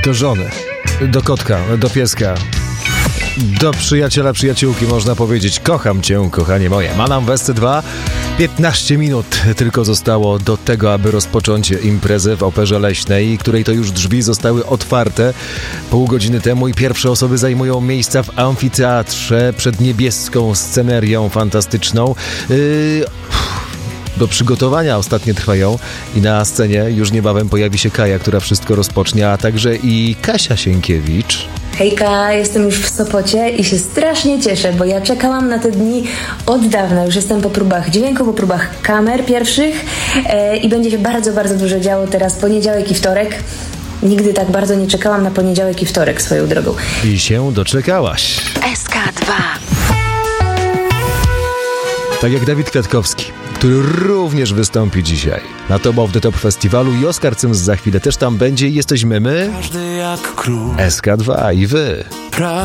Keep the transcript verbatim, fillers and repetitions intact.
do żony, do kotka, do pieska, do przyjaciela, przyjaciółki można powiedzieć: kocham cię, kochanie moje. Manam w S C dwa. piętnaście minut tylko zostało do tego, aby rozpocząć imprezę w Operze Leśnej, której to już drzwi zostały otwarte pół godziny temu i pierwsze osoby zajmują miejsca w amfiteatrze przed niebieską scenerią fantastyczną. Yy... Do przygotowania ostatnie trwają i na scenie już niebawem pojawi się Kaja, która wszystko rozpocznie, a także i Kasia Sienkiewicz. Hejka, jestem już w Sopocie i się strasznie cieszę, bo ja czekałam na te dni od dawna. Już jestem po próbach dźwięku, po próbach kamer pierwszych e, i będzie się bardzo, bardzo dużo działo teraz poniedziałek i wtorek. Nigdy tak bardzo nie czekałam na poniedziałek i wtorek swoją drogą. I się doczekałaś. S K dwa. Tak jak Dawid Kwiatkowski, który również wystąpi dzisiaj na Top of the Top Festiwalu i Oskar Cyms za chwilę też tam będzie i jesteśmy my, Każdy jak król. S K dwa i wy.